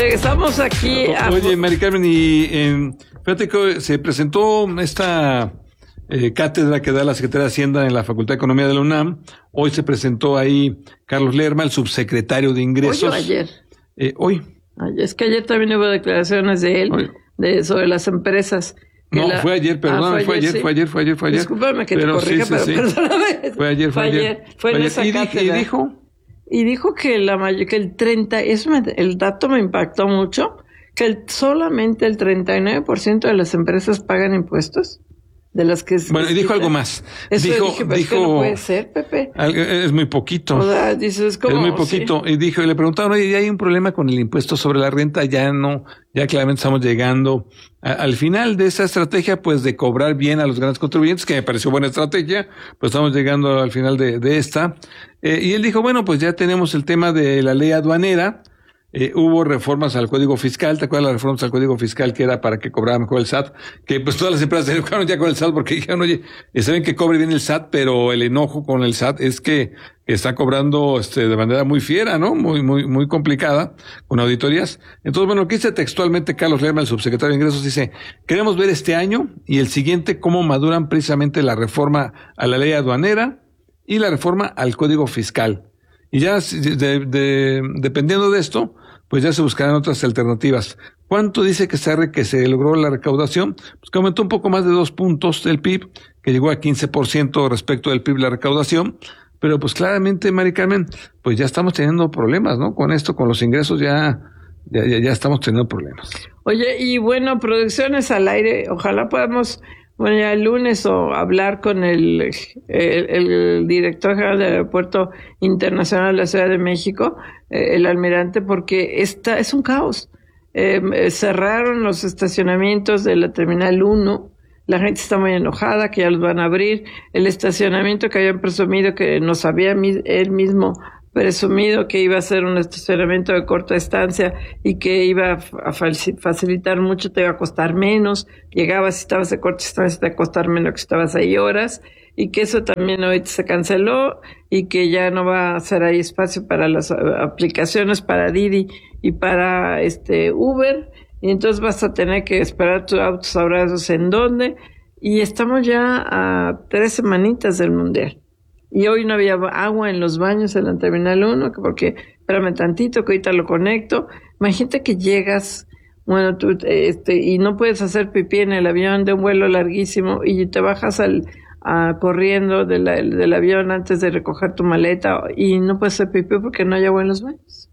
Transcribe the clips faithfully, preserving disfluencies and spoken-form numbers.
Estamos aquí. A... Oye, Mari Carmen, y eh, fíjate que se presentó esta eh, cátedra que da la Secretaría de Hacienda en la Facultad de Economía de la UNAM. Hoy se presentó ahí Carlos Lerma, el subsecretario de Ingresos. ¿Hoy o ayer? Eh, hoy. Ay, es que ayer también hubo declaraciones de él, hoy. de sobre las empresas. No, la... fue ayer, perdón, ah, fue, fue, ayer, ayer, sí. fue ayer, fue ayer, fue ayer. Discúlpame que pero te corrija, sí, sí, pero sí. perdóname. Fue ayer, fue, fue ayer. ayer. Fue, fue en esa y, cátedra. ¿Y dijo? Y dijo que la mayor, que el treinta, eso me, el dato me impactó mucho, que el, solamente el treinta y nueve por ciento de las empresas pagan impuestos. De las que bueno, y dijo algo más. Eso dijo, dije, pero dijo, es que no puede ser, Pepe. Es muy poquito. O sea, dices, ¿cómo? Es muy poquito. Sí. Y dijo, y le preguntaron, oye, ¿ya hay un problema con el impuesto sobre la renta? Ya no, ya claramente estamos llegando a, al final de esa estrategia, pues de cobrar bien a los grandes contribuyentes, que me pareció buena estrategia, pues estamos llegando al final de, de esta. Eh, y él dijo, bueno, pues ya tenemos el tema de la ley aduanera. Eh, hubo reformas al Código Fiscal, ¿te acuerdas las reformas al Código Fiscal que era para que cobrara mejor el S A T? Que pues todas las empresas se enojaron ya con el S A T porque dijeron, oye, saben que cobre bien el S A T, pero el enojo con el S A T es que está cobrando este de manera muy fiera, ¿no? Muy, muy, muy complicada, con auditorías. Entonces, bueno, lo que dice textualmente Carlos Lerma, el subsecretario de Ingresos, dice, queremos ver este año y el siguiente cómo maduran precisamente la reforma a la ley aduanera y la reforma al Código Fiscal. Y ya, de, de, dependiendo de esto, pues ya se buscarán otras alternativas. ¿Cuánto dice que se, que se logró la recaudación? Pues que aumentó un poco más de dos puntos del P I B, que llegó a quince por ciento respecto del P I B la recaudación. Pero pues claramente, Mari Carmen, pues ya estamos teniendo problemas, ¿no? Con esto, con los ingresos ya, ya, ya, ya estamos teniendo problemas. Oye, y bueno, producciones al aire, ojalá podamos... Bueno, ya el lunes o hablar con el, el, el director general del Aeropuerto Internacional de la Ciudad de México, eh, el almirante, porque esta es un caos. Eh, cerraron los estacionamientos de la Terminal uno, la gente está muy enojada que ya los van a abrir. El estacionamiento que habían presumido, que nos había él mismo presumido que iba a ser un estacionamiento de corta estancia y que iba a facilitar mucho, te iba a costar menos, llegabas si estabas de corta estancia te iba a costar menos que si estabas ahí horas, y que eso también hoy se canceló y que ya no va a ser ahí espacio para las aplicaciones para Didi y para este Uber, y entonces vas a tener que esperar tus autos abrazos en dónde, y estamos ya a tres semanitas del Mundial. Y hoy no había agua en los baños en la Terminal uno, porque, espérame tantito, que ahorita lo conecto. Imagínate que llegas, bueno, tú, este, y no puedes hacer pipí en el avión de un vuelo larguísimo y te bajas al, a, corriendo de la, del avión antes de recoger tu maleta y no puedes hacer pipí porque no hay agua en los baños.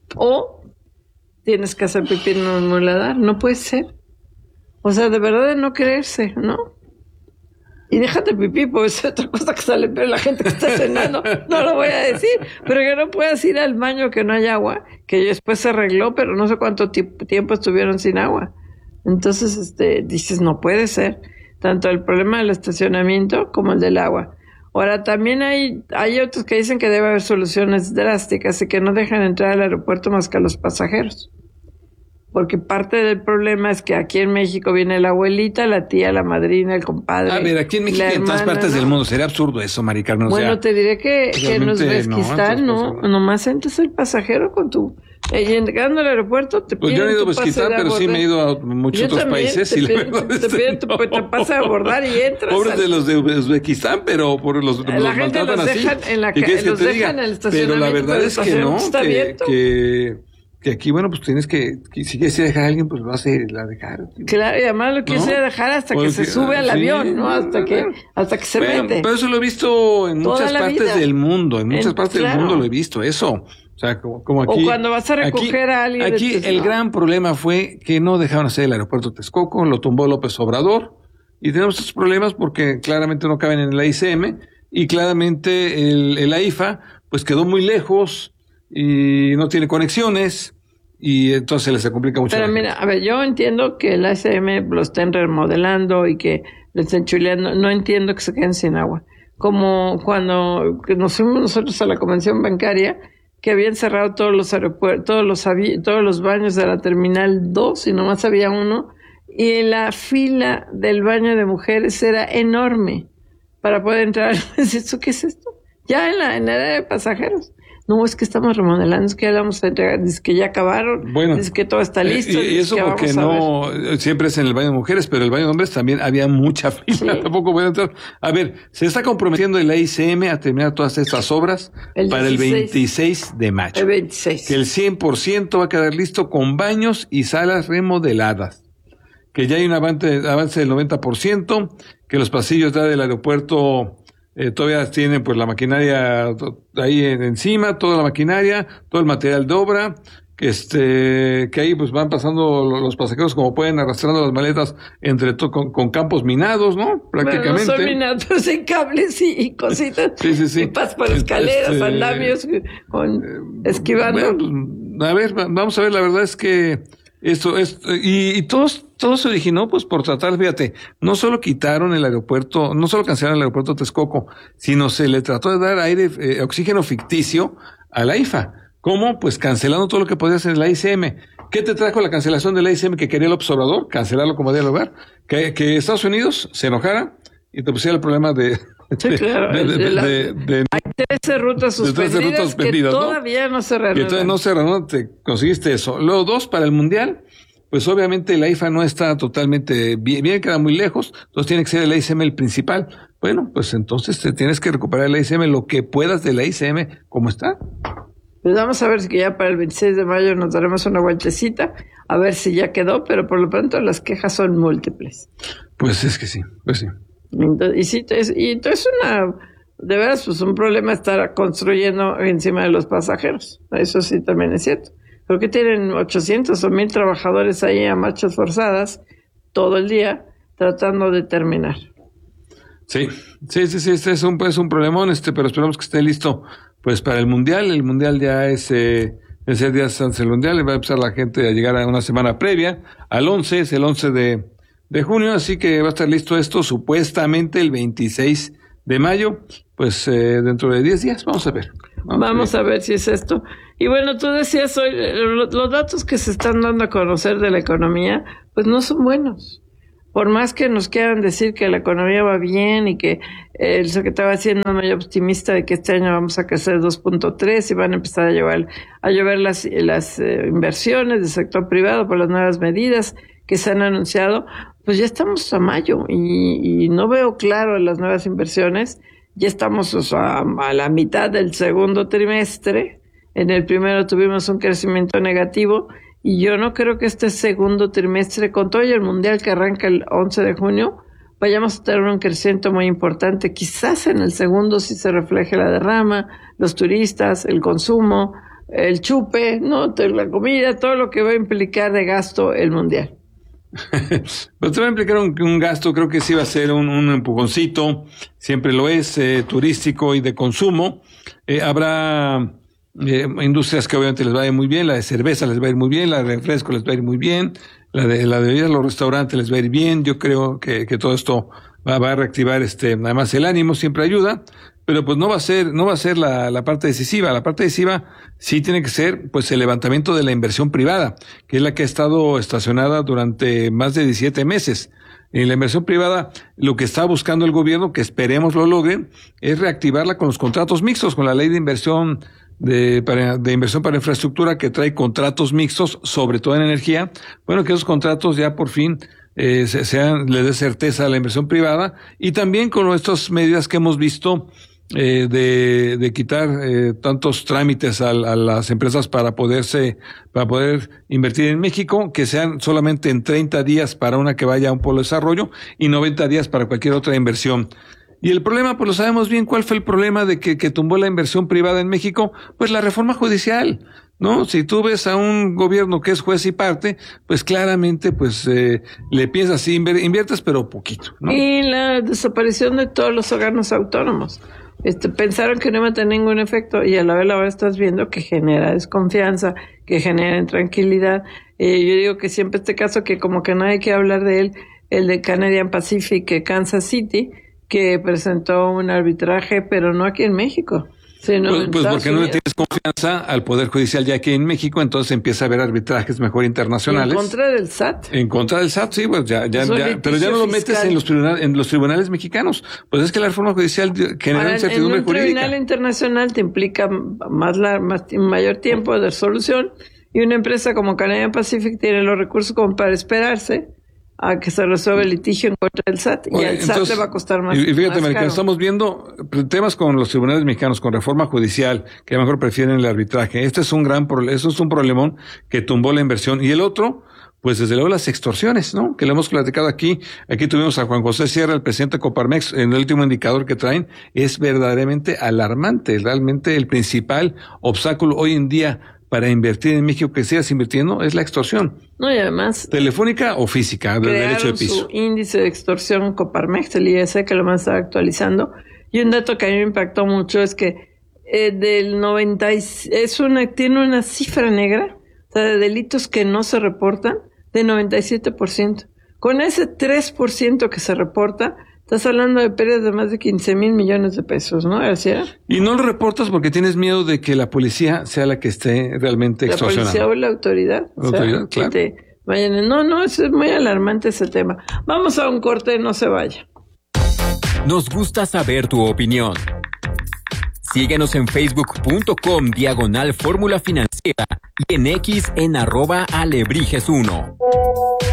O tienes que hacer pipí en un muladar, no puede ser. O sea, de verdad de no creerse, ¿no? Y déjate pipí, pues es otra cosa que sale, pero la gente que está cenando, no lo voy a decir, pero que no puedas ir al baño que no hay agua, que después se arregló, pero no sé cuánto tiempo, tiempo estuvieron sin agua. Entonces, este, dices, no puede ser, tanto el problema del estacionamiento como el del agua. Ahora, también hay, hay otros que dicen que debe haber soluciones drásticas y que no dejan entrar al aeropuerto más que a los pasajeros. Porque parte del problema es que aquí en México viene la abuelita, la tía, la madrina, el compadre. A ver, aquí en México y en todas partes ¿no? del mundo. Sería absurdo eso, Mari Carmen. Bueno, sea, te diré que, que en Uzbekistán, no, no, nomás entras el pasajero con tu... Eh, llegando al aeropuerto te pues piden yo no he ido a Uzbekistán, pero sí me he ido a muchos yo otros también, países. Te y piden, la te, te, piden, tu, no. te pasa a abordar y entras. Pobres al... de los de Uzbekistán, pero por los, la los gente maltratan los así. Dejan en la, ¿Y qué es los que te dejan diga? en el estacionamiento. Pero la verdad es que no, está que, que que aquí, bueno, pues tienes que, que si quieres ir a dejar a alguien, pues vas a ir a dejar. Tío. Claro, y además lo quieres ¿no? ir a dejar hasta pues, que se sube al sí, avión, ¿no? Hasta que, hasta que se bueno, mete. Pero eso lo he visto en Toda muchas partes vida. del mundo, en muchas en, partes claro. del mundo lo he visto, eso. O sea, como, como aquí. O cuando vas a recoger aquí, a alguien. Aquí de tus, el no. gran problema fue que no dejaron hacer el aeropuerto de Texcoco, lo tumbó López Obrador, y tenemos estos problemas porque claramente no caben en la I C M, y claramente el, el AIFA, pues quedó muy lejos, y no tiene conexiones, y entonces les se complica mucho. Pero mira, a ver, yo entiendo que el A S M lo estén remodelando y que le estén chuleando, no entiendo que se queden sin agua. Como cuando nos fuimos nosotros a la convención bancaria, que habían cerrado todos los aeropuertos, todos los avi- todos los baños de la Terminal dos y nomás había uno, y la fila del baño de mujeres era enorme para poder entrar. ¿Esto qué es esto? Ya en la, en la área de pasajeros. No, es que estamos remodelando, es que ya vamos a entregar, dice que ya acabaron, bueno, dice que todo está listo. Eh, y eso que porque no, siempre es en el baño de mujeres, pero el baño de hombres también había mucha fila, sí. Tampoco voy a entrar. A ver, se está comprometiendo el A I C M a terminar todas estas obras el para dieciséis, el veintiséis de mayo. El veintiséis. Que el cien por ciento va a quedar listo con baños y salas remodeladas. Que ya hay un avance, avance del noventa por ciento, que los pasillos ya del aeropuerto Eh, todavía tienen pues la maquinaria ahí en, encima, toda la maquinaria, todo el material de obra, que este, que ahí pues van pasando los pasajeros como pueden, arrastrando las maletas entre to, con, con campos minados, ¿no? Prácticamente. Bueno, no son minados, en cables y, y cositas. Sí, sí, sí. Y pasas por escaleras, este, andamios, con, esquivando. Bueno, pues, a ver, vamos a ver, la verdad es que esto es, y, y todos, todo se originó pues por tratar, fíjate, no solo quitaron el aeropuerto, no solo cancelaron el aeropuerto de Texcoco, sino se le trató de dar aire, eh, oxígeno ficticio a la I F A. ¿Cómo? Pues cancelando todo lo que podía hacer el A I C M. ¿Qué te trajo la cancelación del A I C M que quería el observador? Cancelarlo como debía lugar. Que, que Estados Unidos se enojara y te pusiera el problema de... Sí, claro. De, de, de, la, de, de, hay trece rutas suspendidas, trece rutas suspendidas que ¿no? todavía no se reanudan. Que todavía no se reanudan, te conseguiste eso. Luego, dos, para el Mundial, pues obviamente la I F A no está totalmente bien, bien, queda muy lejos, entonces tiene que ser el A I C M el principal. Bueno, pues entonces te tienes que recuperar el A I C M, lo que puedas del A I C M, como está. Pues vamos a ver si ya para el veintiséis de mayo nos daremos una vueltecita, a ver si ya quedó, pero por lo pronto las quejas son múltiples. Pues es que sí, pues sí. Entonces, y sí, es, y entonces una, de veras, pues un problema estar construyendo encima de los pasajeros. Eso sí también es cierto. Creo que tienen ochocientos o mil trabajadores ahí a marchas forzadas todo el día tratando de terminar. Sí, sí, sí, sí, este es un, es un problemón, este, pero esperamos que esté listo pues para el Mundial. El Mundial ya es, eh, ese día antes del Mundial, va a empezar la gente a llegar a una semana previa, al once, es el once de de junio, así que va a estar listo esto supuestamente el veintiséis de mayo, pues eh, dentro de diez días, vamos a ver. Vamos, vamos a ver si es esto. Y bueno, tú decías hoy, los datos que se están dando a conocer de la economía, pues no son buenos. Por más que nos quieran decir que la economía va bien y que el secretario va siendo muy optimista de que este año vamos a crecer dos punto tres y van a empezar a llevar a llover las, las eh, inversiones del sector privado por las nuevas medidas que se han anunciado, pues ya estamos a mayo y, y no veo claro las nuevas inversiones. Ya estamos o sea, a la mitad del segundo trimestre. En el primero tuvimos un crecimiento negativo y yo no creo que este segundo trimestre, con todo y el mundial que arranca el once de junio, vayamos a tener un crecimiento muy importante. Quizás en el segundo sí se refleje la derrama, los turistas, el consumo, el chupe, ¿no? La comida, todo lo que va a implicar de gasto el mundial. Pero te va a implicar un, un gasto, creo que sí va a ser un, un empujoncito, siempre lo es, eh, turístico y de consumo. Eh, habrá eh, industrias que obviamente les va a ir muy bien, la de cerveza les va a ir muy bien, la de refresco les va a ir muy bien, la de la de bebidas, los restaurantes les va a ir bien. Yo creo que, que todo esto va, va a reactivar este, además el ánimo siempre ayuda, pero pues no va a ser, no va a ser la, la parte decisiva. La parte decisiva sí tiene que ser pues el levantamiento de la inversión privada, que es la que ha estado estacionada durante más de diecisiete meses. En la inversión privada, lo que está buscando el gobierno, que esperemos lo logren, es reactivarla con los contratos mixtos, con la ley de inversión de, para, de inversión para infraestructura, que trae contratos mixtos, sobre todo en energía. Bueno, que esos contratos ya por fin eh, se, sean, le dé certeza a la inversión privada, y también con estas medidas que hemos visto Eh, de, de quitar eh, tantos trámites a, a las empresas para poderse, para poder invertir en México, que sean solamente en treinta días para una que vaya a un polo de desarrollo y noventa días para cualquier otra inversión. Y el problema, pues lo sabemos bien, ¿cuál fue el problema de que, que tumbó la inversión privada en México? Pues la reforma judicial, ¿no? Si tú ves a un gobierno que es juez y parte, pues claramente, pues, eh, le piensas, sí, inviertes, pero poquito, ¿no? Y la desaparición de todos los órganos autónomos. Este, pensaron que no iba a tener ningún efecto y a la vez ahora estás viendo que genera desconfianza, que genera intranquilidad. Eh, yo digo que siempre este caso que como que nadie quiere hablar de él, el de Canadian Pacific, Kansas City, que presentó un arbitraje, pero no aquí en México. Sí, no, pues, pues porque no le Unidos. tienes confianza al Poder Judicial ya aquí en México, entonces empieza a haber arbitrajes mejor internacionales. En contra del S A T. En contra del S A T, sí, pues ya, ya, Es un ya pero ya no lo metes fiscal. en los tribunales, en los tribunales mexicanos. Pues es que la reforma judicial genera Ahora, incertidumbre en un jurídica. tribunal internacional te implica más, la, más mayor tiempo de resolución, y una empresa como Canadian Pacific tiene los recursos como para esperarse a que se resuelva el litigio en contra del S A T. Y Oye, al S A T le va a costar más. Y, y fíjate, más Maricarmen, caro. estamos viendo temas con los tribunales mexicanos, con reforma judicial, que a lo mejor prefieren el arbitraje. Este es un gran problema, eso es un problemón que tumbó la inversión. Y el otro, pues desde luego las extorsiones, ¿no? Que lo hemos platicado aquí. Aquí tuvimos a Juan José Sierra, el presidente de Coparmex. En el último indicador que traen es verdaderamente alarmante. Realmente el principal obstáculo hoy en día para invertir en México, que sigas invirtiendo, es la extorsión. No, y además Telefónica o física, de derecho de crearon piso. su índice de extorsión Coparmex, el I S, que lo van a estar actualizando. Y un dato que a mí me impactó mucho es que eh, del noventa y, es una tiene una cifra negra, o sea, de delitos que no se reportan, de noventa y siete por ciento. Con ese tres por ciento que se reporta, estás hablando de pérdidas de más de quince mil millones de pesos, ¿no, García? Y no lo reportas porque tienes miedo de que la policía sea la que esté realmente La extorsionando. policía o la autoridad. La autoridad, que claro. te vayan. No, no, eso es muy alarmante ese tema. Vamos a un corte, no se vaya. Nos gusta saber tu opinión. Síguenos en facebook.com diagonal fórmula financiera y en X en arroba alebrijes uno.